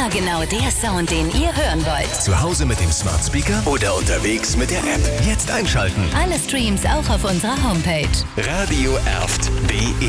genau der Sound, den ihr hören wollt. Zu Hause mit dem Smart Speaker oder unterwegs mit der App. Jetzt einschalten. Alle Streams auch auf unserer Homepage. radioerft.de